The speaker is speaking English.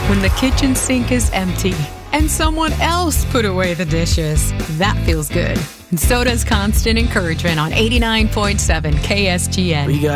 when the kitchen sink is empty and someone else put away the dishes. That feels good. And so does constant encouragement on 89.7 KSGN.